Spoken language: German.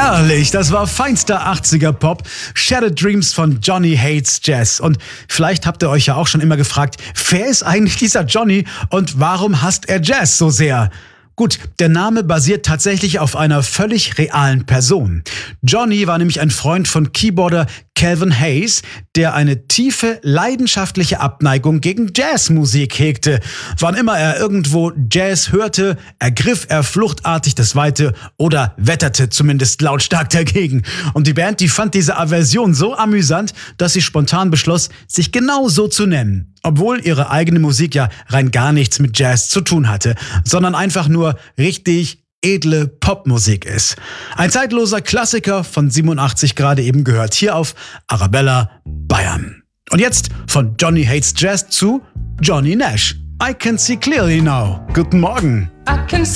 Herrlich, das war feinster 80er Pop, Shattered Dreams von Johnny Hates Jazz. Und vielleicht habt ihr euch ja auch schon immer gefragt, wer ist eigentlich dieser Johnny und warum hasst er Jazz so sehr? Gut, der Name basiert tatsächlich auf einer völlig realen Person. Johnny war nämlich ein Freund von Keyboarder Calvin Hayes, der eine tiefe, leidenschaftliche Abneigung gegen Jazzmusik hegte. Wann immer er irgendwo Jazz hörte, ergriff er fluchtartig das Weite oder wetterte zumindest lautstark dagegen. Und die Band, die fand diese Aversion so amüsant, dass sie spontan beschloss, sich genau so zu nennen. Obwohl ihre eigene Musik ja rein gar nichts mit Jazz zu tun hatte, sondern einfach nur richtig edle Popmusik ist. Ein zeitloser Klassiker von 87 gerade eben gehört hier auf Arabella Bayern. Und jetzt von Johnny Hates Jazz zu Johnny Nash. I can see clearly now. Guten Morgen.